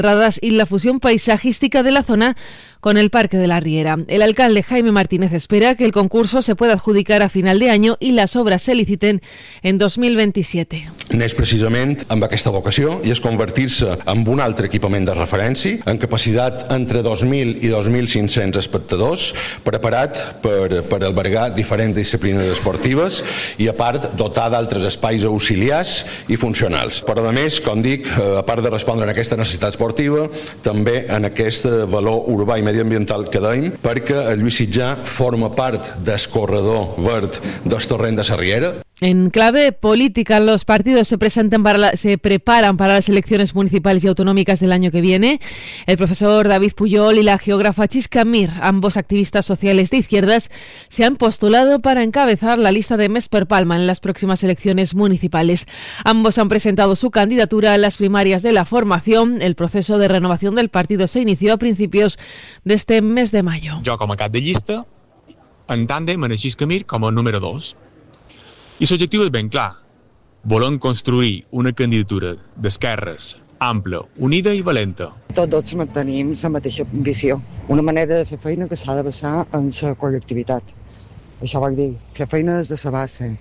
y la fusión paisajística de la zona con el Parque de la Riera. El alcalde Jaime Martínez espera que el concurso se pueda adjudicar a final de año i les obres se liciten en 2027. Neix precisament amb aquesta vocació i és convertir-se en un altre equipament de referència amb capacitat entre 2.000 i 2.500 espectadors, preparat per albergar diferents disciplines esportives i, a part, dotar d'altres espais auxiliars i funcionals. Però, a més, com dic, a part de respondre a aquesta necessitat esportiva, també en aquest valor urbà i medioambiental que dèiem, perquè el Lluís Sitjar forma part del corredor verd del torrent de la Riera. En clave política, los partidos se preparan para las elecciones municipales y autonómicas del año que viene. El profesor David Puyol y la geógrafa Chisca Mir, ambos activistas sociales de izquierdas, se han postulado para encabezar la lista de Més per Palma en las próximas elecciones municipales. Ambos han presentado su candidatura a las primarias de la formación. El proceso de renovación del partido se inició a principios de este mes de mayo. Jo com a cap de llista, en tàndem en Chisca Mir com a número 2. I l'objectiu és ben clar. Volem construir una candidatura d'esquerres ampla, unida i valenta. Tots mantenim la mateixa visió. Una manera de fer feina que s'ha de basar en la col·lectivitat. Això vol dir fer feina des de la base,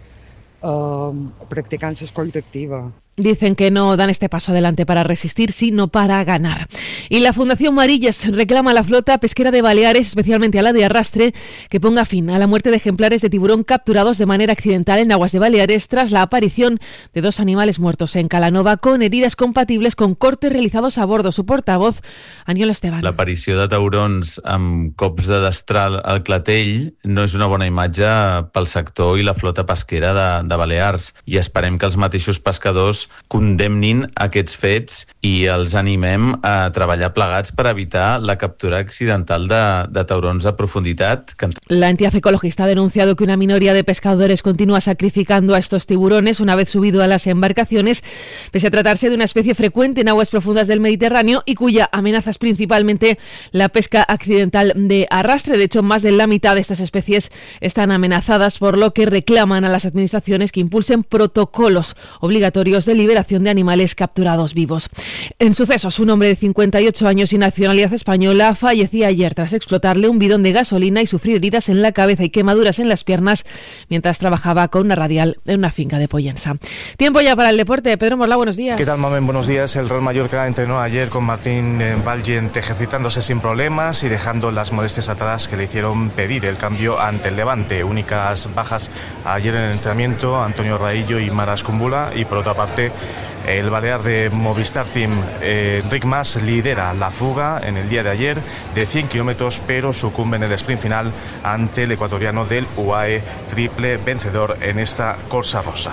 practicant l'escolta activa. Dicen que no dan este paso adelante para resistir, sino para ganar. Y la Fundación Marillas reclama a la flota pesquera de Baleares, especialmente a la de Arrastre, que ponga fin a la muerte de ejemplares de tiburón capturados de manera accidental en aguas de Baleares tras la aparición de 2 animales muertos en Calanova con heridas compatibles con cortes realizados a bordo. Su portavoz, Aniol Esteban. L'aparició de taurons amb cops de destral al clatell no és una bona imatge pel sector i la flota pesquera de Balears, i esperem que els mateixos pescadors condemnin aquests fets i els animem a treballar plegats per evitar la captura accidental de taurons a profunditat. La entidad ecologista ha denunciado que una minoría de pescadores continúa sacrificando a estos tiburones una vez subido a las embarcaciones, pese a tratarse de una especie frecuente en aguas profundas del Mediterráneo y cuya amenaza es principalmente la pesca accidental de arrastre. De hecho, más de la mitad de estas especies están amenazadas, por lo que reclaman a las administraciones que impulsen protocolos obligatorios de liberación de animales capturados vivos. En sucesos, un hombre de 58 años y nacionalidad española fallecía ayer tras explotarle un bidón de gasolina y sufrir heridas en la cabeza y quemaduras en las piernas mientras trabajaba con una radial en una finca de Pollensa. Tiempo ya para el deporte. Pedro Morla, buenos días. ¿Qué tal, Mamen? Buenos días. El Real Mallorca entrenó ayer con Martín Valgent ejercitándose sin problemas y dejando las molestias atrás que le hicieron pedir el cambio ante el Levante. Únicas bajas ayer en el entrenamiento, Antonio Raillo y Maras Kumbula, y por otra parte el balear de Movistar Team, Enric Mas, lidera la fuga en el día de ayer de 100 kilómetros, pero sucumbe en el sprint final ante el ecuatoriano del UAE, triple vencedor en esta Corsa Rosa.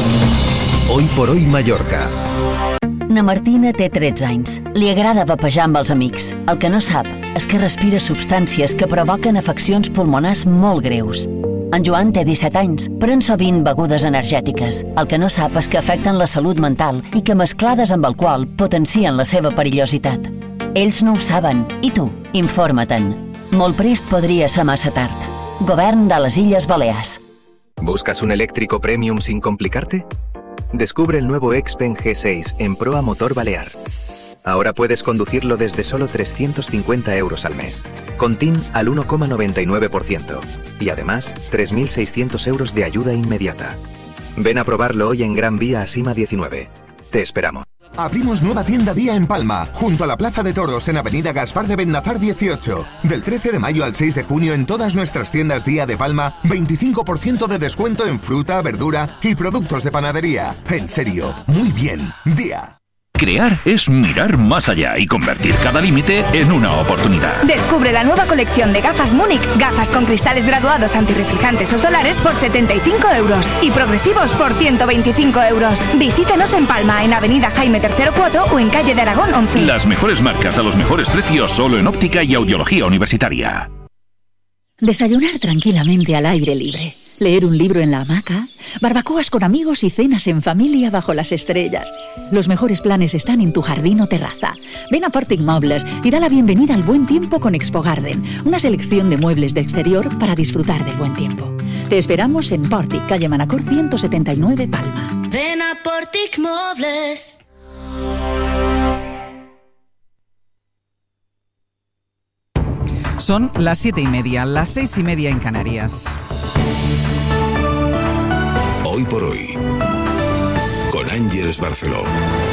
Hoy por hoy Mallorca. Na Martina té 13 anys. Li agrada vapejar amb els amics. El que no sap és que respira substàncies que provoquen afeccions pulmonars molt greus. En Joan té 17 anys, pren sovint begudes energètiques. El que no sap és que afecten la salut mental i que mesclades amb alcohol potencien la seva perillositat. Ells no ho saben, i tu, informa-te'n. Molt prest podria ser massa tard. Govern de les Illes Balears. ¿Buscas un eléctrico premium sin complicarte? Descubre el nuevo Xpeng G6 en proa motor Balear. Ahora puedes conducirlo desde solo 350 euros al mes, con TIN al 1,99% y además 3.600 euros de ayuda inmediata. Ven a probarlo hoy en Gran Vía Asima 19. Te esperamos. Abrimos nueva tienda día en Palma, junto a la Plaza de Toros en Avenida Gaspar de Bennazar 18. Del 13 de mayo al 6 de junio en todas nuestras tiendas día de Palma, 25% de descuento en fruta, verdura y productos de panadería. En serio, muy bien. Día. Crear es mirar más allá y convertir cada límite en una oportunidad. Descubre la nueva colección de gafas Múnich, gafas con cristales graduados antirreflejantes o solares por 75 euros y progresivos por 125 euros. Visítenos en Palma, en Avenida Jaime III 4 o en Calle de Aragón 11. Las mejores marcas a los mejores precios solo en Óptica y Audiología Universitaria. Desayunar tranquilamente al aire libre. Leer un libro en la hamaca, barbacoas con amigos y cenas en familia bajo las estrellas. Los mejores planes están en tu jardín o terraza. Ven a Portic Mobles y da la bienvenida al buen tiempo con Expo Garden, una selección de muebles de exterior para disfrutar del buen tiempo. Te esperamos en Portic, calle Manacor 179, Palma. Ven a Portic Mobles. Son las 7:30, las 6:30 en Canarias. Hoy por hoy, con Ángeles Barceló.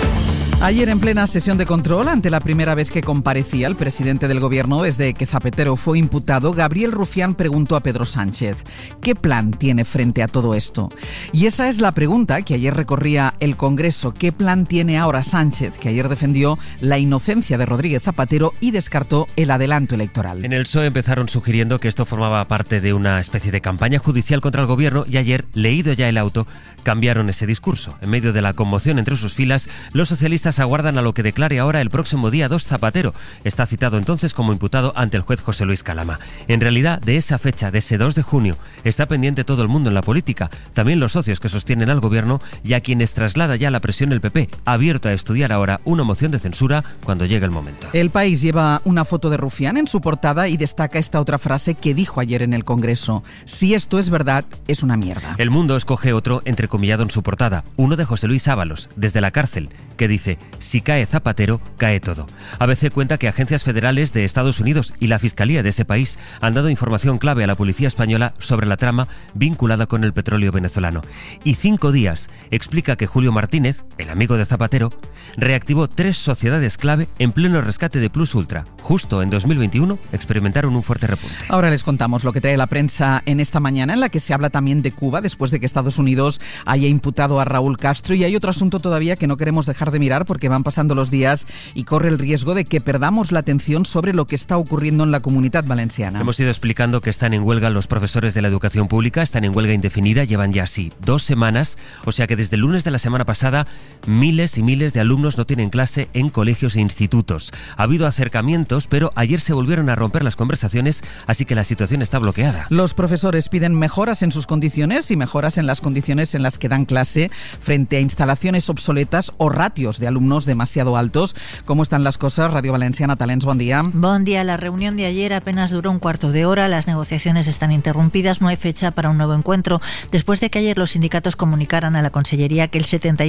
Ayer, en plena sesión de control, ante la primera vez que comparecía el presidente del Gobierno desde que Zapatero fue imputado, Gabriel Rufián preguntó a Pedro Sánchez: ¿qué plan tiene frente a todo esto? Y esa es la pregunta que ayer recorría el Congreso. ¿Qué plan tiene ahora Sánchez, que ayer defendió la inocencia de Rodríguez Zapatero y descartó el adelanto electoral? En el PSOE empezaron sugiriendo que esto formaba parte de una especie de campaña judicial contra el Gobierno y ayer, leído ya el auto, cambiaron ese discurso. En medio de la conmoción entre sus filas, los socialistas aguardan a lo que declare ahora el próximo día 2 Zapatero. Está citado entonces como imputado ante el juez José Luis Calama. En realidad, de esa fecha, de ese 2 de junio, está pendiente todo el mundo en la política, también los socios que sostienen al Gobierno y a quienes traslada ya la presión el PP, abierto a estudiar ahora una moción de censura cuando llegue el momento. El País lleva una foto de Rufián en su portada y destaca esta otra frase que dijo ayer en el Congreso: si esto es verdad, es una mierda. El Mundo escoge otro entrecomillado en su portada, uno de José Luis Ábalos, desde la cárcel, que dice: si cae Zapatero, cae todo. ABC cuenta que agencias federales de Estados Unidos y la Fiscalía de ese país han dado información clave a la policía española sobre la trama vinculada con el petróleo venezolano. Y 5 días explica que Julio Martínez, el amigo de Zapatero, reactivó 3 sociedades clave en pleno rescate de Plus Ultra. Justo en 2021 experimentaron un fuerte repunte. Ahora les contamos lo que trae la prensa en esta mañana, en la que se habla también de Cuba, después de que Estados Unidos haya imputado a Raúl Castro. Y hay otro asunto todavía que no queremos dejar de mirar porque van pasando los días y corre el riesgo de que perdamos la atención sobre lo que está ocurriendo en la Comunitat Valenciana. Hemos ido explicando que están en huelga los profesores de la educación pública, están en huelga indefinida, llevan ya así 2 semanas, o sea que desde el lunes de la semana pasada miles y miles de alumnos no tienen clase en colegios e institutos. Ha habido acercamientos, pero ayer se volvieron a romper las conversaciones, así que la situación está bloqueada. Los profesores piden mejoras en sus condiciones y mejoras en las condiciones en las que dan clase frente a instalaciones obsoletas o ratios de alumnos demasiado altos. ¿Cómo están las cosas? Radio Valenciana, Talents, buen día. Buen día. La reunión de ayer apenas duró un cuarto de hora. Las negociaciones están interrumpidas. No hay fecha para un nuevo encuentro. Después de que ayer los sindicatos comunicaran a la Consellería que el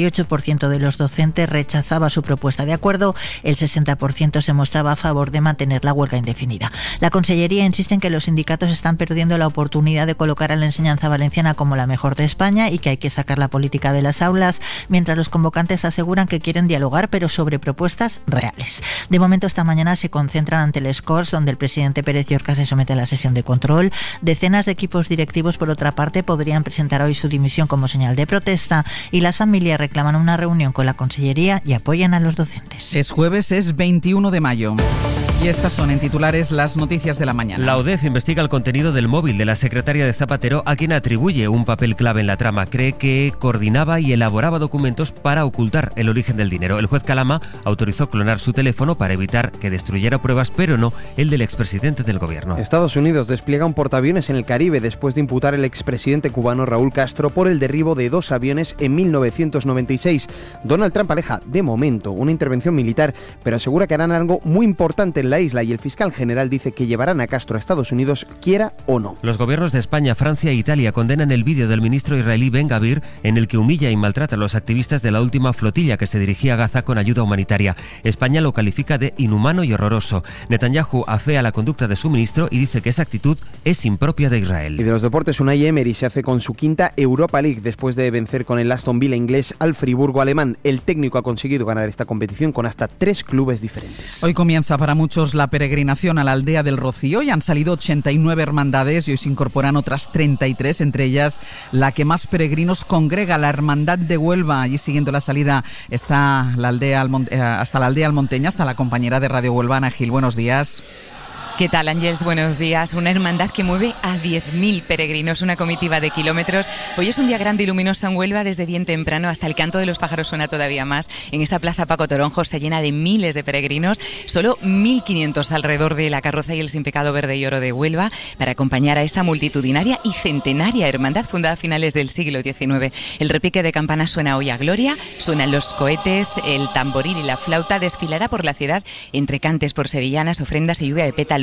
78% de los docentes rechazaba su propuesta de acuerdo, el 60% se mostraba a favor de mantener la huelga indefinida. La Consellería insiste en que los sindicatos están perdiendo la oportunidad de colocar a la enseñanza valenciana como la mejor de España y que hay que sacar la política de las aulas, mientras los convocantes aseguran que quieren dialogar, pero sobre propuestas reales. De momento, esta mañana se concentran ante les Corts, donde el presidente Pérez Llorca se somete a la sesión de control. Decenas de equipos directivos, por otra parte, podrían presentar hoy su dimisión como señal de protesta y las familias reclaman una reunión con la Consellería y apoyan a los docentes. Es jueves, es 21 de mayo. Y estas son en titulares las noticias de la mañana. La UDEF investiga el contenido del móvil de la secretaria de Zapatero, a quien atribuye un papel clave en la trama. Cree que coordinaba y elaboraba documentos para ocultar el origen del dinero. El juez Calama autorizó clonar su teléfono para evitar que destruyera pruebas, pero no el del expresidente del Gobierno. Estados Unidos despliega un portaaviones en el Caribe después de imputar al expresidente cubano Raúl Castro por el derribo de 2 aviones en 1996. Donald Trump aleja, de momento, una intervención militar, pero asegura que harán algo muy importante en la isla, y el fiscal general dice que llevarán a Castro a Estados Unidos, quiera o no. Los gobiernos de España, Francia e Italia condenan el vídeo del ministro israelí Ben Gvir en el que humilla y maltrata a los activistas de la última flotilla que se dirigía a Gaza con ayuda humanitaria. España lo califica de inhumano y horroroso. Netanyahu afea la conducta de su ministro y dice que esa actitud es impropia de Israel. Y de los deportes, Unai Emery se hace con su 5ª Europa League después de vencer con el Aston Villa inglés al Friburgo alemán. El técnico ha conseguido ganar esta competición con hasta 3 clubes diferentes. Hoy comienza para muchos la peregrinación a la aldea del Rocío y han salido 89 hermandades y hoy se incorporan otras 33, entre ellas la que más peregrinos congrega, la Hermandad de Huelva. Allí, siguiendo la salida, está la aldea hasta la aldea almonteña, hasta la compañera de Radio Huelva, Ana Gil. Buenos días. ¿Qué tal, Ángeles? Buenos días. Una hermandad que mueve a 10.000 peregrinos, una comitiva de kilómetros. Hoy es un día grande y luminoso en Huelva, desde bien temprano hasta el canto de los pájaros suena todavía más. En esta plaza Paco Toronjo se llena de miles de peregrinos, solo 1.500 alrededor de la carroza y el sin pecado verde y oro de Huelva, para acompañar a esta multitudinaria y centenaria hermandad fundada a finales del siglo XIX. El repique de campanas suena hoy a gloria, suenan los cohetes, el tamboril y la flauta. Desfilará por la ciudad entre cantes por sevillanas, ofrendas y lluvia de pétalos.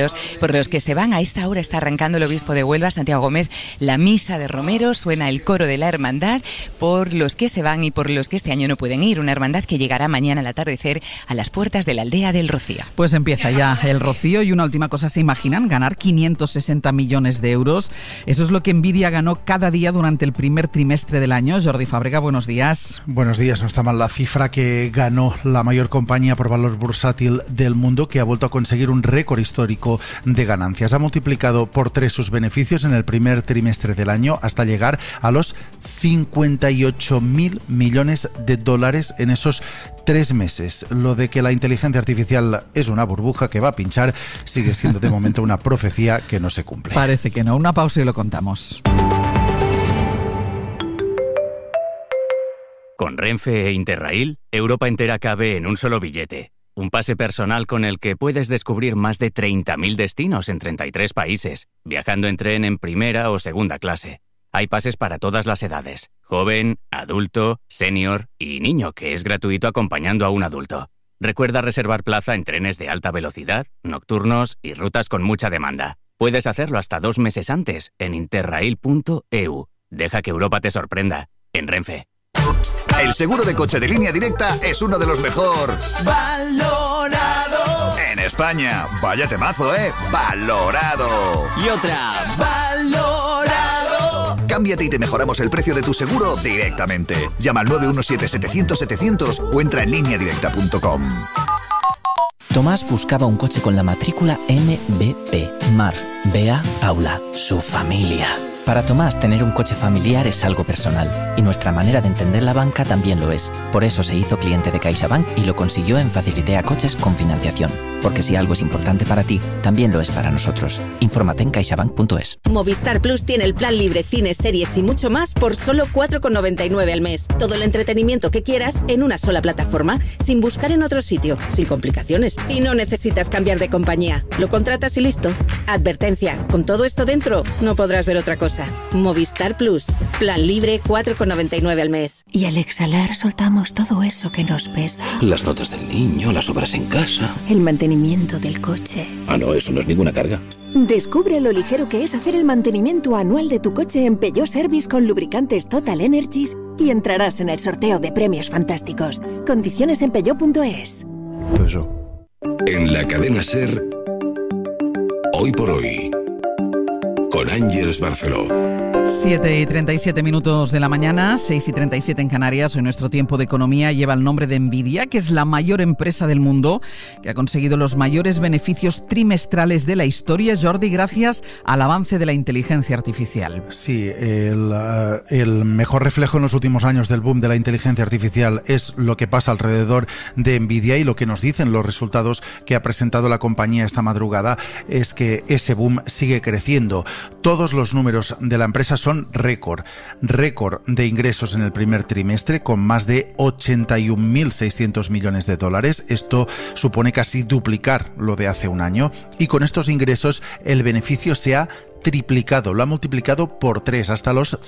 euros por los que se van. A esta hora está arrancando el obispo de Huelva, Santiago Gómez, la misa de Romero. Suena el coro de la hermandad por los que se van y por los que este año no pueden ir. Una hermandad que llegará mañana al atardecer a las puertas de la aldea del Rocío. Pues empieza ya el Rocío. Y una última cosa, ¿se imaginan ganar 560 millones de euros? Eso es lo que Nvidia ganó cada día durante el primer trimestre del año. Jordi Fàbrega, buenos días. Buenos días, no está mal la cifra que ganó la mayor compañía por valor bursátil del mundo, que ha vuelto a conseguir un récord histórico de ganancias. Ha multiplicado por 3 sus beneficios en el primer trimestre del año hasta llegar a los 58.000 millones de dólares en esos 3 meses. Lo de que la inteligencia artificial es una burbuja que va a pinchar sigue siendo de momento una profecía que no se cumple. Parece que no. Una pausa y lo contamos. Con Renfe e Interrail, Europa entera cabe en un solo billete. Un pase personal con el que puedes descubrir más de 30.000 destinos en 33 países, viajando en tren en primera o segunda clase. Hay pases para todas las edades: joven, adulto, senior y niño, que es gratuito acompañando a un adulto. Recuerda reservar plaza en trenes de alta velocidad, nocturnos y rutas con mucha demanda. Puedes hacerlo hasta 2 meses antes en interrail.eu. Deja que Europa te sorprenda. En Renfe. El seguro de coche de Línea Directa es uno de los mejor valorado en España. Vaya temazo, ¿eh? Valorado. Y otra, valorado. Cámbiate y te mejoramos el precio de tu seguro directamente. Llama al 917-700-700 o entra en lineadirecta.com. Tomás buscaba un coche con la matrícula MVP. Mar, Bea, Paula, su familia. Para Tomás, tener un coche familiar es algo personal, y nuestra manera de entender la banca también lo es. Por eso se hizo cliente de CaixaBank y lo consiguió en Facilitea Coches con financiación. Porque si algo es importante para ti, también lo es para nosotros. Infórmate en caixabank.es. Movistar Plus tiene el plan libre, cines, series y mucho más por solo 4,99 al mes. Todo el entretenimiento que quieras en una sola plataforma, sin buscar en otro sitio, sin complicaciones. Y no necesitas cambiar de compañía. Lo contratas y listo. Advertencia, con todo esto dentro, no podrás ver otra cosa. Movistar Plus. Plan libre, 4,99 al mes. Y al exhalar soltamos todo eso que nos pesa. Las notas del niño, las obras en casa. El mantenimiento del coche. Ah, no, eso no es ninguna carga. Descubre lo ligero que es hacer el mantenimiento anual de tu coche en Peugeot Service con lubricantes Total Energies y entrarás en el sorteo de premios fantásticos. Condiciones en peugeot.es. En la cadena SER, Hoy por Hoy, con Ángeles Barceló. 7:37 de la mañana, 6:37 en Canarias. Hoy nuestro tiempo de economía lleva el nombre de Nvidia, que es la mayor empresa del mundo, que ha conseguido los mayores beneficios trimestrales de la historia, Jordi, gracias al avance de la inteligencia artificial. Sí, el mejor reflejo en los últimos años del boom de la inteligencia artificial es lo que pasa alrededor de Nvidia, y lo que nos dicen los resultados que ha presentado la compañía esta madrugada es que ese boom sigue creciendo. Todos los números de la empresa son récord de ingresos en el primer trimestre, con más de 81.600 millones de dólares. Esto supone casi duplicar lo de hace un año, y con estos ingresos el beneficio se ha triplicado, lo ha multiplicado por 3 hasta los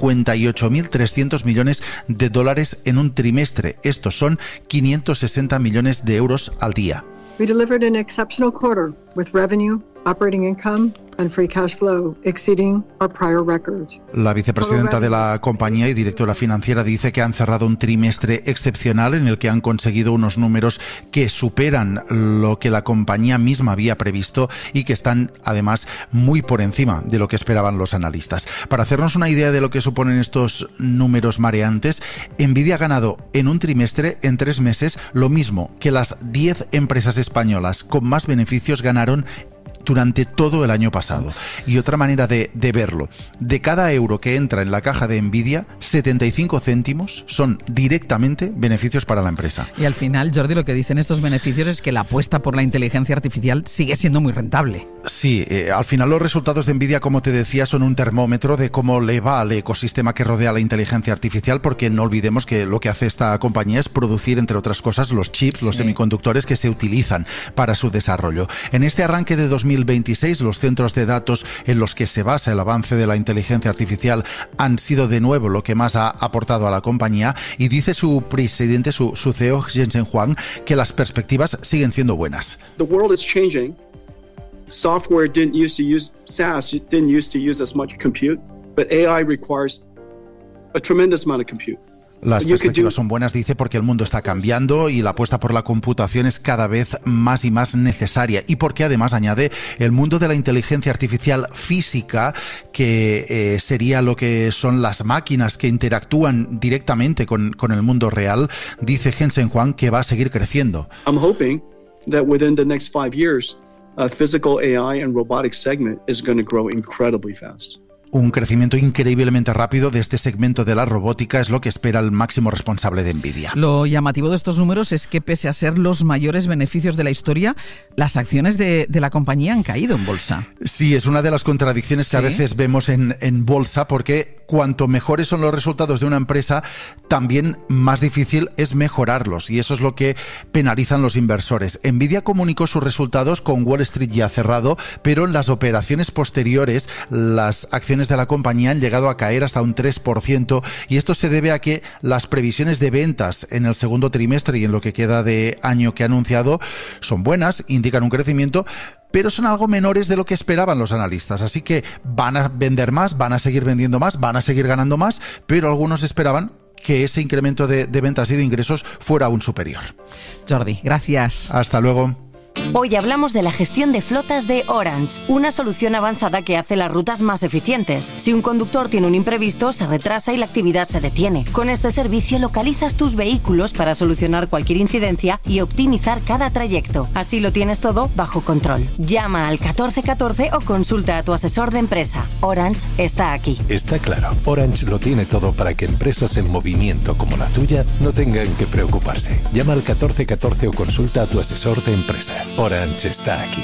58.300 millones de dólares en un trimestre. Estos son 560 millones de euros al día. We delivered an exceptional quarter with revenue, operating income and free cash flow exceeding our prior records. La vicepresidenta de la compañía y directora financiera dice que han cerrado un trimestre excepcional en el que han conseguido unos números que superan lo que la compañía misma había previsto y que están además muy por encima de lo que esperaban los analistas. Para hacernos una idea de lo que suponen estos números mareantes, Nvidia ha ganado en un trimestre, en 3 meses, lo mismo que las 10 empresas españolas con más beneficios ganaron durante todo el año pasado. Y otra manera de verlo, de cada euro que entra en la caja de Nvidia, 75 céntimos son directamente beneficios para la empresa. Y al final, Jordi, lo que dicen estos beneficios es que la apuesta por la inteligencia artificial sigue siendo muy rentable. Sí, al final los resultados de Nvidia, como te decía, son un termómetro de cómo le va al ecosistema que rodea la inteligencia artificial, porque no olvidemos que lo que hace esta compañía es producir, entre otras cosas, los chips, los semiconductores que se utilizan para su desarrollo. En este arranque de 2026, los centros de datos en los que se basa el avance de la inteligencia artificial han sido de nuevo lo que más ha aportado a la compañía, y dice su presidente, su CEO, Jensen Huang, que las perspectivas siguen siendo buenas. The world is changing software SaaS didn't used to use as much compute, but AI requires a tremendous amount of compute. Las perspectivas son buenas, dice, porque el mundo está cambiando y la apuesta por la computación es cada vez más y más necesaria. Y porque además, añade, el mundo de la inteligencia artificial física, que sería lo que son las máquinas que interactúan directamente con el mundo real, dice Jensen Huang que va a seguir creciendo. I'm hoping that within the next 5 years, physical AI and robotics segment is going to grow incredibly fast. Un crecimiento increíblemente rápido de este segmento de la robótica es lo que espera el máximo responsable de Nvidia. Lo llamativo de estos números es que, pese a ser los mayores beneficios de la historia, las acciones de la compañía han caído en bolsa. Sí, es una de las contradicciones que a veces vemos en bolsa, porque cuanto mejores son los resultados de una empresa, también más difícil es mejorarlos, y eso es lo que penalizan los inversores. Nvidia comunicó sus resultados con Wall Street ya cerrado, pero en las operaciones posteriores las acciones de la compañía han llegado a caer hasta un 3%, y esto se debe a que las previsiones de ventas en el segundo trimestre y en lo que queda de año que ha anunciado son buenas, indican un crecimiento, pero son algo menores de lo que esperaban los analistas. Así que van a vender más, van a seguir vendiendo más, van a seguir ganando más, pero algunos esperaban que ese incremento de ventas y de ingresos fuera aún superior. Jordi, gracias. Hasta luego. Hoy hablamos de la gestión de flotas de Orange, una solución avanzada que hace las rutas más eficientes. Si un conductor tiene un imprevisto, se retrasa y la actividad se detiene. Con este servicio localizas tus vehículos para solucionar cualquier incidencia y optimizar cada trayecto. Así lo tienes todo bajo control. Llama al 1414 o consulta a tu asesor de empresa. Orange está aquí. Está claro, Orange lo tiene todo para que empresas en movimiento como la tuya no tengan que preocuparse. Llama al 1414 o consulta a tu asesor de empresa. Orange está aquí.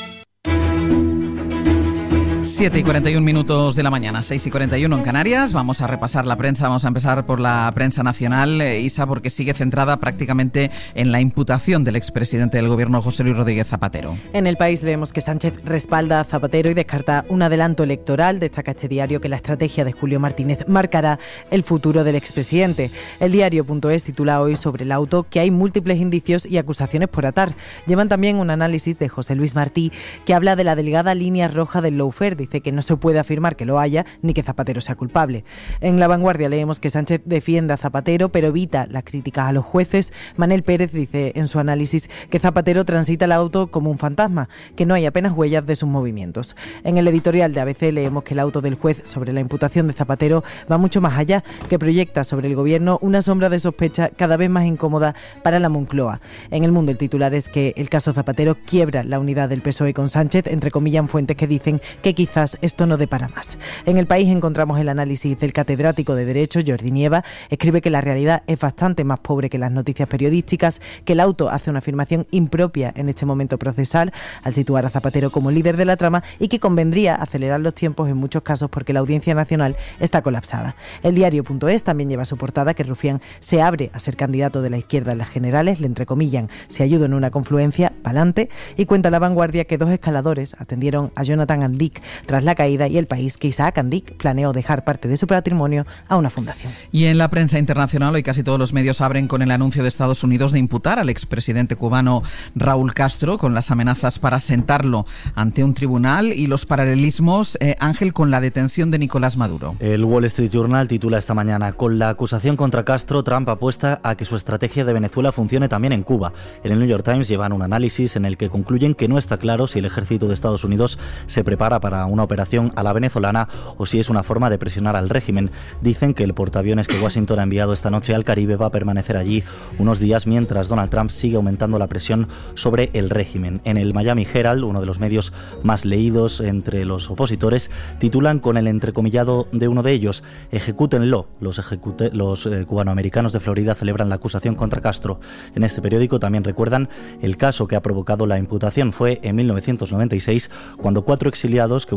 7:41 de la mañana, 6:41 en Canarias. Vamos a repasar la prensa. Vamos a empezar por la prensa nacional, Isa, porque sigue centrada prácticamente en la imputación del expresidente del gobierno, José Luis Rodríguez Zapatero. En El País leemos que Sánchez respalda a Zapatero y descarta un adelanto electoral. Destaca este diario que la estrategia de Julio Martínez marcará el futuro del expresidente. El diario.es titula hoy sobre el auto que hay múltiples indicios y acusaciones por atar. Llevan también un análisis de José Luis Martí que habla de la delgada línea roja del lawfare. Dice que no se puede afirmar que lo haya ni que Zapatero sea culpable. En La Vanguardia leemos que Sánchez defiende a Zapatero pero evita las críticas a los jueces. Manel Pérez dice en su análisis que Zapatero transita el auto como un fantasma, que no hay apenas huellas de sus movimientos. En el editorial de ABC leemos que el auto del juez sobre la imputación de Zapatero va mucho más allá, que proyecta sobre el gobierno una sombra de sospecha cada vez más incómoda para la Moncloa. En El Mundo el titular es que el caso Zapatero quiebra la unidad del PSOE con Sánchez, entrecomillan fuentes que dicen que quizás esto no dé para más. En El País encontramos el análisis del catedrático de Derecho, Jordi Nieva. Escribe que la realidad es bastante más pobre que las noticias periodísticas, que el auto hace una afirmación impropia en este momento procesal al situar a Zapatero como líder de la trama y que convendría acelerar los tiempos en muchos casos porque la Audiencia Nacional está colapsada. El diario.es también lleva a su portada que Rufián se abre a ser candidato de la izquierda en las generales, le entrecomillan, se ayuda en una confluencia, pa'lante, y cuenta La Vanguardia que 2 escaladores atendieron a Jonathan Andic tras la caída y El País que Isaac Andic planeó dejar parte de su patrimonio a una fundación. Y en la prensa internacional hoy casi todos los medios abren con el anuncio de Estados Unidos de imputar al expresidente cubano Raúl Castro, con las amenazas para sentarlo ante un tribunal y los paralelismos, Ángel, con la detención de Nicolás Maduro. El Wall Street Journal titula esta mañana: con la acusación contra Castro, Trump apuesta a que su estrategia de Venezuela funcione también en Cuba. En el New York Times llevan un análisis en el que concluyen que no está claro si el ejército de Estados Unidos se prepara para una operación a la venezolana o si es una forma de presionar al régimen. Dicen que el portaaviones que Washington ha enviado esta noche al Caribe va a permanecer allí unos días mientras Donald Trump sigue aumentando la presión sobre el régimen. En el Miami Herald, uno de los medios más leídos entre los opositores, titulan con el entrecomillado de uno de ellos: ejecútenlo. Los cubanoamericanos de Florida celebran la acusación contra Castro. En este periódico también recuerdan el caso que ha provocado la imputación. Fue en 1996 cuando 4 exiliados que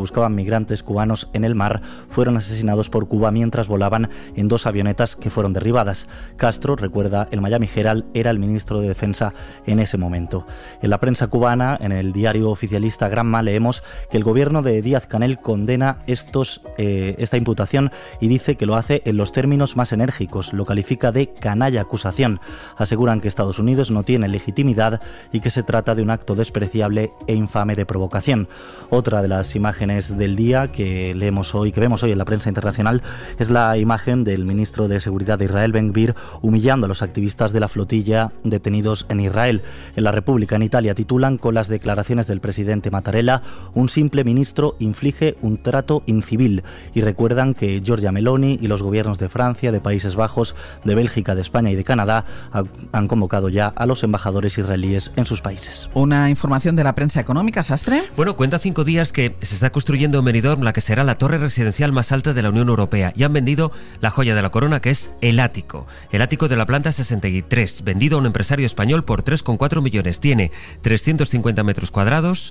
buscaban migrantes cubanos en el mar fueron asesinados por Cuba mientras volaban en 2 avionetas que fueron derribadas. Castro, recuerda el Miami Herald, era el ministro de Defensa en ese momento. En la prensa cubana, en el diario oficialista Granma, leemos que el gobierno de Díaz-Canel condena esta imputación y dice que lo hace en los términos más enérgicos. Lo califica de canalla acusación. Aseguran que Estados Unidos no tiene legitimidad y que se trata de un acto despreciable e infame de provocación. Otra de las imágenes del día que vemos hoy en la prensa internacional es la imagen del ministro de Seguridad de Israel, Ben-Gvir, humillando a los activistas de la flotilla detenidos en Israel. En La República, en Italia, titulan con las declaraciones del presidente Mattarella: un simple ministro inflige un trato incivil, y recuerdan que Giorgia Meloni y los gobiernos de Francia, de Países Bajos, de Bélgica, de España y de Canadá han convocado ya a los embajadores israelíes en sus países. Una información de la prensa económica, Sastre. Bueno, cuenta 5 días que se está construyendo en Benidorm la que será la torre residencial más alta de la Unión Europea, y han vendido la joya de la corona, que es el ático de la planta 63, vendido a un empresario español por 3,4 millones. Tiene 350 metros cuadrados,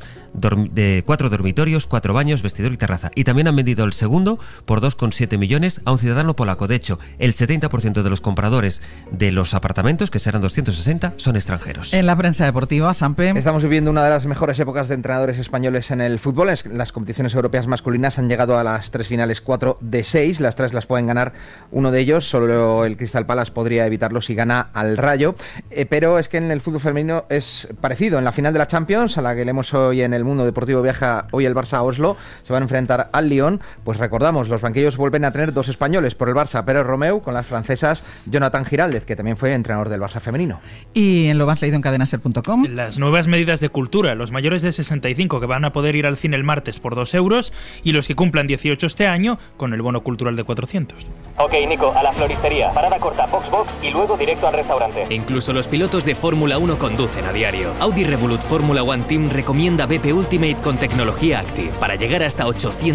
de 4 dormitorios, 4 baños, vestidor y terraza. Y también han vendido el segundo por 2,7 millones a un ciudadano polaco. De hecho, el 70% de los compradores de los apartamentos, que serán 260, son extranjeros. En la prensa deportiva, Sampe. Estamos viviendo una de las mejores épocas de entrenadores españoles en el fútbol. Las competiciones europeas masculinas han llegado a las 3 finales, 4 de 6. Las 3 las pueden ganar uno de ellos. Solo el Crystal Palace podría evitarlo si gana al Rayo. Pero es que en el fútbol femenino es parecido. En la final de la Champions, a la que leemos hoy en El Mundo Deportivo, viaja hoy el Barça a Oslo. Se van a enfrentar al Lyon. Pues recordamos, los banquillos vuelven a tener 2 españoles. Por el Barça, Pérez Romeu, con las francesas Jonathan Giraldez, que también fue entrenador del Barça femenino. Y en lo más leído en cadenaser.com. Las nuevas medidas de cultura. Los mayores de 65 que van a poder ir al cine el martes por 2 euros, y los que cumplan 18 este año con el bono cultural de 400. Ok, Nico, a la floristería. Parada corta, box y luego directo al restaurante. Incluso los pilotos de Fórmula 1 conducen a diario. Audi Revolut Fórmula One Team recomienda BP Ultimate con tecnología Active para llegar hasta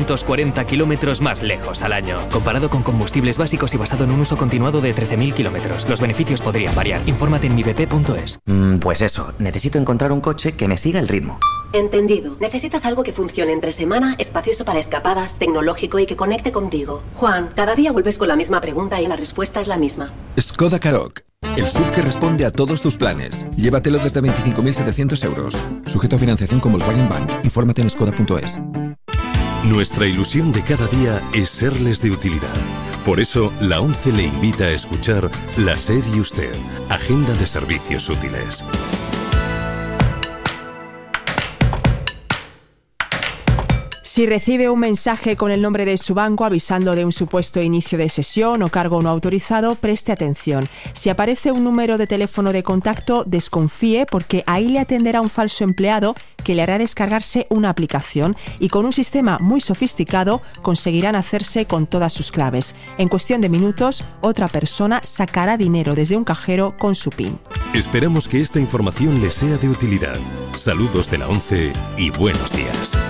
840 kilómetros más lejos al año. Comparado con combustibles básicos y basado en un uso continuado de 13.000 kilómetros. Los beneficios podrían variar. Infórmate en mibp.es. Pues eso, necesito encontrar un coche que me siga el ritmo. Entendido. Necesitas algo que funcione entre semana, espacioso para escapadas, tecnológico y que conecte contigo. Juan, cada día vuelves con la misma pregunta y la respuesta es la misma. Skoda Karoq, el SUV que responde a todos tus planes. Llévatelo desde 25.700 euros. Sujeto a financiación con Volkswagen Bank. Infórmate en skoda.es. Nuestra ilusión de cada día es serles de utilidad. Por eso, la ONCE le invita a escuchar La SER y Usted, Agenda de Servicios Útiles. Si recibe un mensaje con el nombre de su banco avisando de un supuesto inicio de sesión o cargo no autorizado, preste atención. Si aparece un número de teléfono de contacto, desconfíe, porque ahí le atenderá un falso empleado que le hará descargarse una aplicación y con un sistema muy sofisticado conseguirán hacerse con todas sus claves. En cuestión de minutos, otra persona sacará dinero desde un cajero con su PIN. Esperamos que esta información le sea de utilidad. Saludos de la ONCE y buenos días.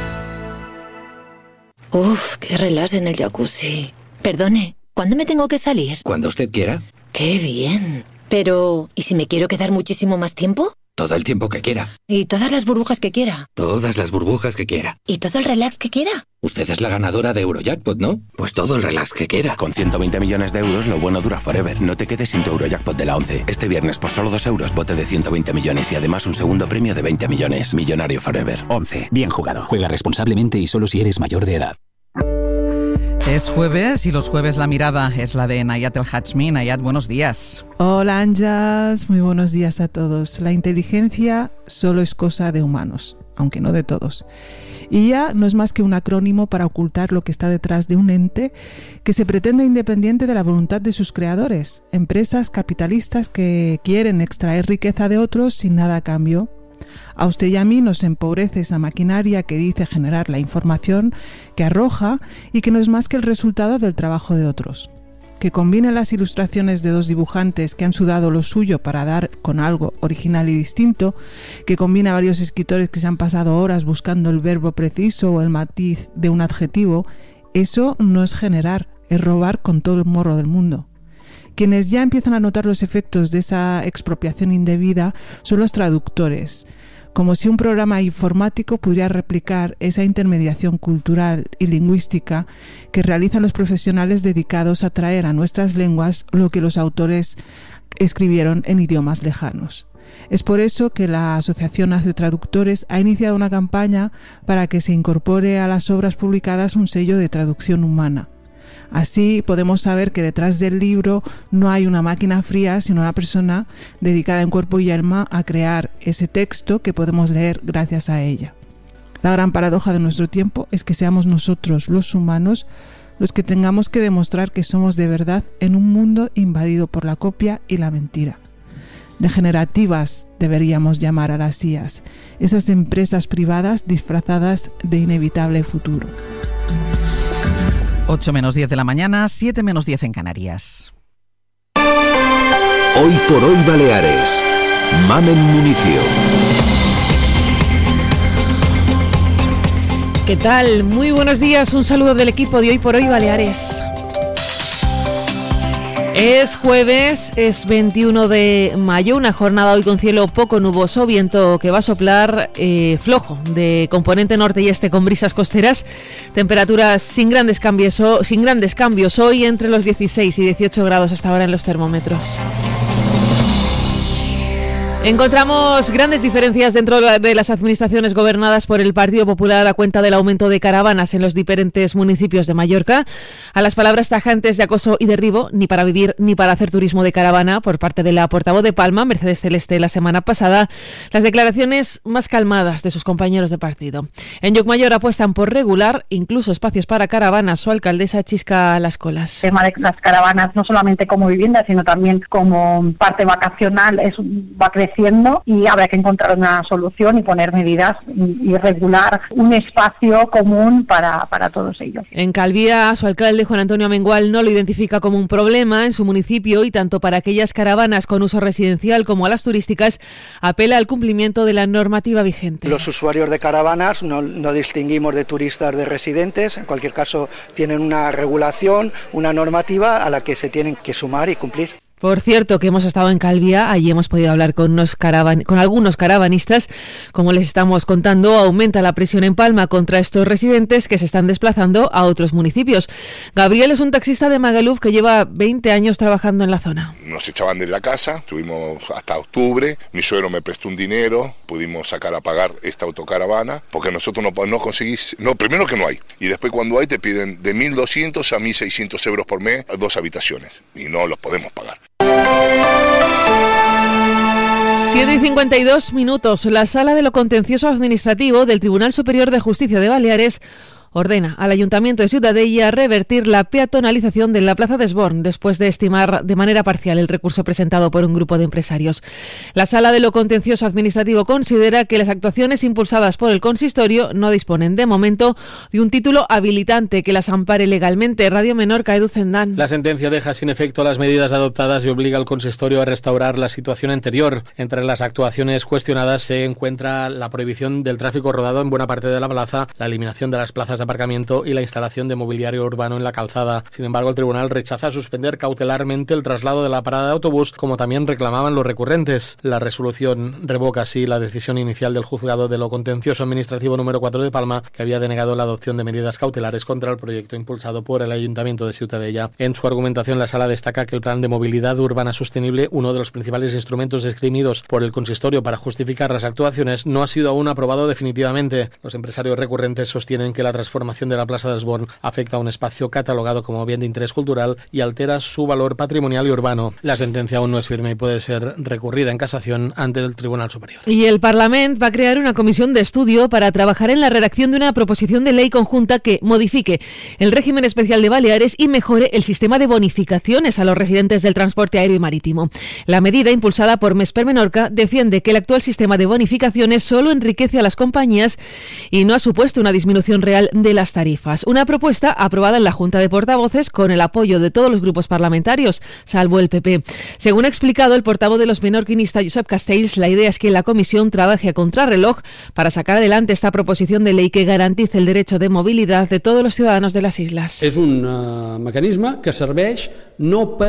Uf, qué relax en el jacuzzi. Perdone, ¿cuándo me tengo que salir? Cuando usted quiera. ¡Qué bien! Pero, ¿y si me quiero quedar muchísimo más tiempo? Todo el tiempo que quiera. ¿Y todas las burbujas que quiera? Todas las burbujas que quiera. ¿Y todo el relax que quiera? Usted es la ganadora de Eurojackpot, ¿no? Pues todo el relax que quiera. Con 120 millones de euros, lo bueno dura forever. No te quedes sin tu Eurojackpot de la ONCE. Este viernes, por solo 2 euros, bote de 120 millones y además un segundo premio de 20 millones. Millonario forever. ONCE. Bien jugado. Juega responsablemente y solo si eres mayor de edad. Es jueves y los jueves la mirada es la de Nayat El Hachmi. Nayat, buenos días. Hola, Anjas. Muy buenos días a todos. La inteligencia solo es cosa de humanos, aunque no de todos. Y ya no es más que un acrónimo para ocultar lo que está detrás de un ente que se pretende independiente de la voluntad de sus creadores. Empresas capitalistas que quieren extraer riqueza de otros sin nada a cambio. A usted y a mí nos empobrece esa maquinaria que dice generar la información que arroja y que no es más que el resultado del trabajo de otros. Que combine las ilustraciones de 2 dibujantes que han sudado lo suyo para dar con algo original y distinto, que combina varios escritores que se han pasado horas buscando el verbo preciso o el matiz de un adjetivo, eso no es generar, es robar con todo el morro del mundo. Quienes ya empiezan a notar los efectos de esa expropiación indebida son los traductores. como si un programa informático pudiera replicar esa intermediación cultural y lingüística que realizan los profesionales dedicados a traer a nuestras lenguas lo que los autores escribieron en idiomas lejanos. Es por eso que la Asociación Hace Traductores ha iniciado una campaña para que se incorpore a las obras publicadas un sello de traducción humana. Así podemos saber que detrás del libro no hay una máquina fría, sino una persona dedicada en cuerpo y alma a crear ese texto que podemos leer gracias a ella. La gran paradoja de nuestro tiempo es que seamos nosotros, los humanos, los que tengamos que demostrar que somos de verdad en un mundo invadido por la copia y la mentira. Degenerativas deberíamos llamar a las IAs, esas empresas privadas disfrazadas de inevitable futuro. 8 menos 10 de la mañana, 7 menos 10 en Canarias. Hoy por hoy Baleares. Mamen Municio. ¿Qué tal? Muy buenos días, un saludo del equipo de Hoy por Hoy Baleares. Es jueves, es 21 de mayo, una jornada hoy con cielo poco nuboso, viento que va a soplar flojo de componente norte y este con brisas costeras, temperaturas sin grandes cambios hoy entre los 16 y 18 grados hasta ahora en los termómetros. Encontramos grandes diferencias dentro de las administraciones gobernadas por el Partido Popular a cuenta del aumento de caravanas en los diferentes municipios de Mallorca. A las palabras tajantes de acoso y derribo, ni para vivir ni para hacer turismo de caravana, por parte de la portavoz de Palma, Mercedes Celeste, la semana pasada, las declaraciones más calmadas de sus compañeros de partido. En Llucmajor apuestan por regular incluso espacios para caravanas. Su alcaldesa chisca las colas. El tema de las caravanas, no solamente como vivienda, sino también como parte vacacional, va creciendo y habrá que encontrar una solución y poner medidas y regular un espacio común para todos ellos. En Calviá, su alcalde Juan Antonio Amengual no lo identifica como un problema en su municipio y tanto para aquellas caravanas con uso residencial como a las turísticas apela al cumplimiento de la normativa vigente. Los usuarios de caravanas no distinguimos de turistas de residentes, en cualquier caso tienen una regulación, una normativa a la que se tienen que sumar y cumplir. Por cierto, que hemos estado en Calviá, allí hemos podido hablar con algunos caravanistas. Como les estamos contando, aumenta la presión en Palma contra estos residentes que se están desplazando a otros municipios. Gabriel es un taxista de Magaluf que lleva 20 años trabajando en la zona. Nos echaban de la casa, estuvimos hasta octubre, mi suegro me prestó un dinero, pudimos sacar a pagar esta autocaravana, porque nosotros no conseguís, primero que no hay, y después cuando hay te piden de 1.200 a 1.600 euros por mes, 2 habitaciones, y no los podemos pagar. 7:52. La Sala de lo Contencioso Administrativo del Tribunal Superior de Justicia de Baleares ordena al Ayuntamiento de Ciutadella revertir la peatonalización de la Plaza de Esborn después de estimar de manera parcial el recurso presentado por un grupo de empresarios. La Sala de lo Contencioso Administrativo considera que las actuaciones impulsadas por el consistorio no disponen de momento de un título habilitante que las ampare legalmente. Radio Menorca, Edu Zendán. La sentencia deja sin efecto las medidas adoptadas y obliga al consistorio a restaurar la situación anterior. Entre las actuaciones cuestionadas se encuentra la prohibición del tráfico rodado en buena parte de la plaza, la eliminación de las plazas de aparcamiento y la instalación de mobiliario urbano en la calzada. Sin embargo, el tribunal rechaza suspender cautelarmente el traslado de la parada de autobús, como también reclamaban los recurrentes. La resolución revoca así la decisión inicial del juzgado de lo contencioso administrativo número 4 de Palma, que había denegado la adopción de medidas cautelares contra el proyecto impulsado por el Ayuntamiento de Ciutadella. En su argumentación, la sala destaca que el plan de movilidad urbana sostenible, uno de los principales instrumentos esgrimidos por el consistorio para justificar las actuaciones, no ha sido aún aprobado definitivamente. Los empresarios recurrentes sostienen que la transformación de la Plaza de Esborn afecta a un espacio catalogado como bien de interés cultural y altera su valor patrimonial y urbano. La sentencia aún no es firme y puede ser recurrida en casación ante el Tribunal Superior. Y el Parlamento va a crear una comisión de estudio para trabajar en la redacción de una proposición de ley conjunta que modifique el régimen especial de Baleares y mejore el sistema de bonificaciones a los residentes del transporte aéreo y marítimo. La medida, impulsada por Mesper Menorca, defiende que el actual sistema de bonificaciones solo enriquece a las compañías y no ha supuesto una disminución real de las tarifas. Una propuesta aprobada en la Junta de Portavoces con el apoyo de todos los grupos parlamentarios, salvo el PP. Según ha explicado el portavoz de los menorquinistas, Josep Castells, la idea es que la comisión trabaje a contrarreloj para sacar adelante esta proposición de ley que garantice el derecho de movilidad de todos los ciudadanos de las islas. És un mecanisme que serveix no per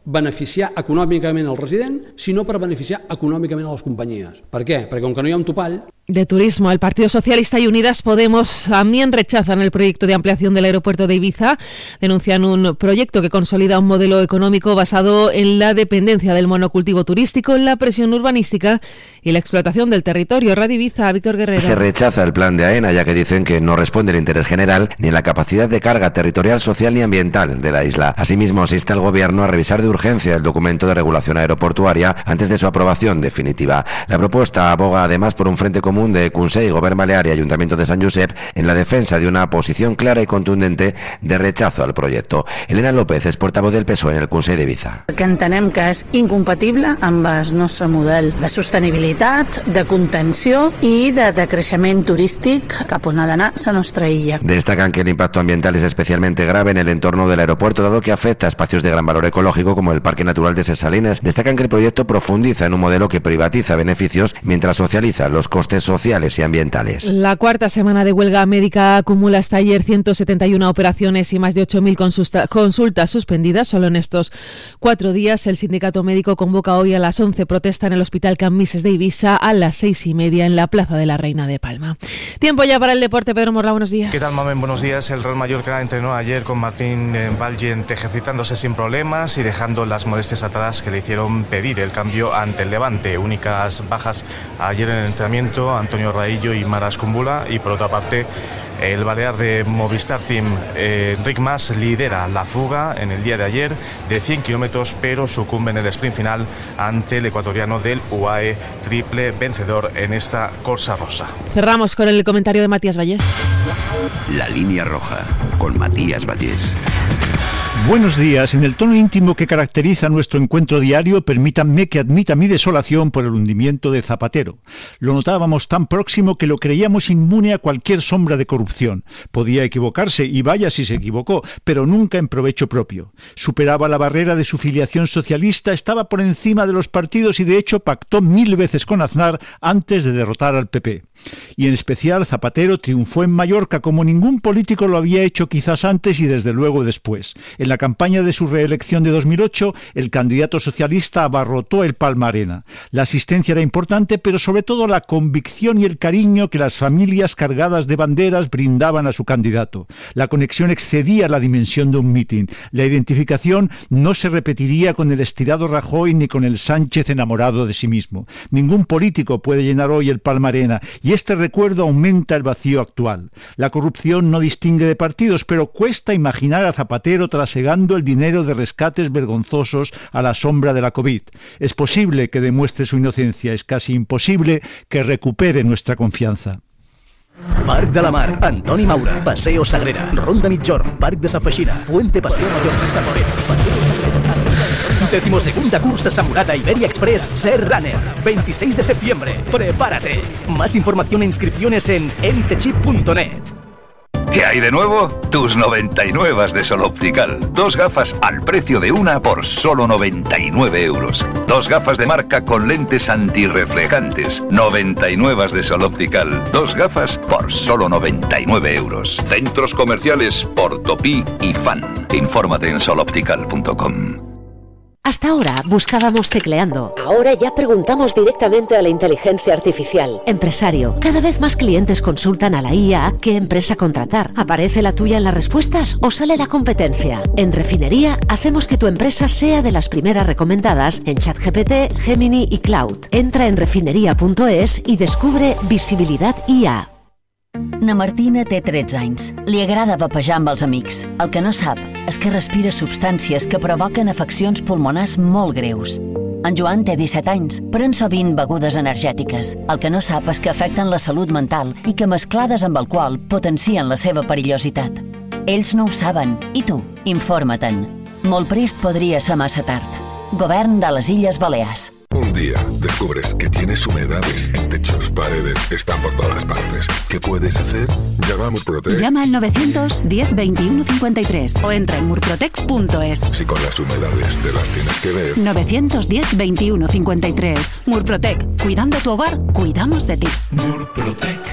beneficiar econòmicament el resident, sinó per beneficiar econòmicament a les companyies. Per què? Perquè com que no hi ha un topall... De turismo, el Partido Socialista y Unidas Podemos también rechazan el proyecto de ampliación del aeropuerto de Ibiza. Denuncian un proyecto que consolida un modelo económico basado en la dependencia del monocultivo turístico, la presión urbanística y la explotación del territorio. Radio Ibiza, Víctor Guerrero. Se rechaza el plan de AENA, ya que dicen que no responde al interés general ni en la capacidad de carga territorial, social ni ambiental de la isla. Asimismo, se insta al Gobierno a revisar de urgencia el documento de regulación aeroportuaria antes de su aprobación definitiva. La propuesta aboga además por un frente común de Consell, Govern Balear y Ayuntamiento de Sant Josep en la defensa de una posición clara y contundente de rechazo al proyecto. Elena López es portavoz del PSOE en el Consell d'Ibiza. Que entenem que és incompatible amb el nostre model de sostenibilitat, de contenció i de creixement turístic cap on ha d'anar la nostra illa. Destacan que el impacto ambiental es especialmente grave en el entorno del aeropuerto, dado que afecta a espacios de gran valor ecológico como el Parque Natural de Ses Salines. Destacan que el proyecto profundiza en un modelo que privatiza beneficios mientras socializa los costes sociales y ambientales. La cuarta semana de huelga médica acumula hasta ayer 171 operaciones y más de 8.000 consultas suspendidas. Solo en estos 4 días el sindicato médico convoca hoy a las 11 protesta en el Hospital Can Misses de Ibiza, a las 6:30 en la Plaza de la Reina de Palma. Tiempo ya para el deporte. Pedro Morla, buenos días. ¿Qué tal, Mamen? Buenos días. El Real Mallorca entrenó ayer con Martín Valgent ejercitándose sin problemas y dejando las molestias atrás que le hicieron pedir el cambio ante el Levante. Únicas bajas ayer en el entrenamiento, Antonio Raillo y Maras Kumbula, y por otra parte el balear de Movistar Team, Enric Mas, lidera la fuga en el día de ayer de 100 kilómetros, pero sucumbe en el sprint final ante el ecuatoriano del UAE, triple vencedor en esta Corsa Rosa. Cerramos con el comentario de Matías Vallés. La línea roja, con Matías Vallés. Buenos días. En el tono íntimo que caracteriza nuestro encuentro diario, permítanme que admita mi desolación por el hundimiento de Zapatero. Lo notábamos tan próximo que lo creíamos inmune a cualquier sombra de corrupción. Podía equivocarse, y vaya si se equivocó, pero nunca en provecho propio. Superaba la barrera de su filiación socialista, estaba por encima de los partidos y de hecho pactó 1000 veces con Aznar antes de derrotar al PP. Y en especial Zapatero triunfó en Mallorca como ningún político lo había hecho quizás antes y desde luego después. En la campaña de su reelección de 2008, el candidato socialista abarrotó el Palma Arena. La asistencia era importante, pero sobre todo la convicción y el cariño que las familias cargadas de banderas brindaban a su candidato. La conexión excedía la dimensión de un mitin. La identificación no se repetiría con el estirado Rajoy ni con el Sánchez enamorado de sí mismo. Ningún político puede llenar hoy el Palma Arena, y este recuerdo aumenta el vacío actual. La corrupción no distingue de partidos, pero cuesta imaginar a Zapatero trasegando el dinero de rescates vergonzosos a la sombra de la COVID. Es posible que demuestre su inocencia, es casi imposible que recupere nuestra confianza. Parc de la Mar, Antoni Maura, Paseo Sagrera, Ronda Migjorn, Parc de Sa Feixina, Puente Paseo Mayor, Saborera, Paseo Sagrera. 12ª cursa Samurada Iberia Express Ser Runner, 26 de septiembre. Prepárate. Más información e inscripciones en elitechip.net. ¿Qué hay de nuevo? Tus 99 de Sol Optical. 2 gafas al precio de una por solo 99 euros. 2 gafas de marca con lentes antirreflejantes. 99 de Sol Optical. 2 gafas por solo 99 euros. Centros comerciales Portopí y Fan. Infórmate en soloptical.com. Hasta ahora buscábamos tecleando. Ahora ya preguntamos directamente a la inteligencia artificial. Empresario, cada vez más clientes consultan a la IA qué empresa contratar. ¿Aparece la tuya en las respuestas o sale la competencia? En Refinería hacemos que tu empresa sea de las primeras recomendadas en ChatGPT, Gemini y Cloud. Entra en refineria.es y descubre Visibilitat IA. Na Martina té 13 anys. Li agrada vapejar amb els amics. El que no sap és que respira substàncies que provoquen afeccions pulmonars molt greus. En Joan té 17 anys, pren sovint begudes energètiques. El que no sap és que afecten la salut mental i que mesclades amb alcohol potencien la seva perillositat. Ells no ho saben, i tu, informa-te'n. Molt prest podria ser massa tard. Govern de les Illes Balears. Un día descubres que tienes humedades en techos, paredes, están por todas partes. ¿Qué puedes hacer? Llama a Murprotec. Llama al 910 21 53 o entra en murprotec.es. Si con las humedades te las tienes que ver. 910 21 53. Murprotec. Cuidando tu hogar, cuidamos de ti. Murprotec.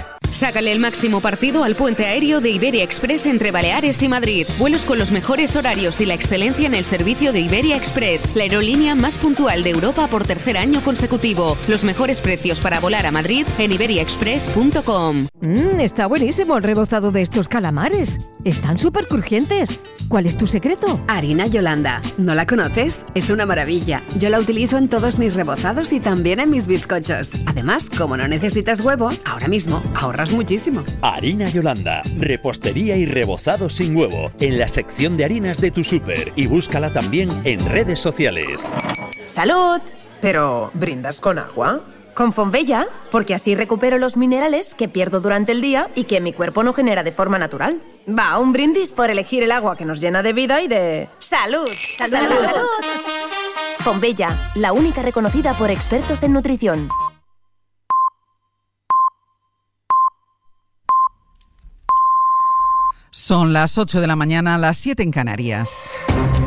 Sácale el máximo partido al puente aéreo de Iberia Express entre Baleares y Madrid. Vuelos con los mejores horarios y la excelencia en el servicio de Iberia Express, la aerolínea más puntual de Europa por tercer año consecutivo. Los mejores precios para volar a Madrid en iberiaexpress.com. Está buenísimo el rebozado de estos calamares. Están súper crujientes. ¿Cuál es tu secreto? Harina Yolanda. ¿No la conoces? Es una maravilla. Yo la utilizo en todos mis rebozados y también en mis bizcochos. Además, como no necesitas huevo, ahora mismo ahorras muchísimo. Harina Yolanda. Repostería y rebozado sin huevo. En la sección de harinas de tu súper. Y búscala también en redes sociales. ¡Salud! ¿Pero brindas con agua? Con Fonbella, porque así recupero los minerales que pierdo durante el día y que mi cuerpo no genera de forma natural. Va, un brindis por elegir el agua que nos llena de vida y de... ¡Salud! ¡Salud! ¡Salud! Fonbella, la única reconocida por expertos en nutrición. Son las 8 de la mañana, las 7 en Canarias.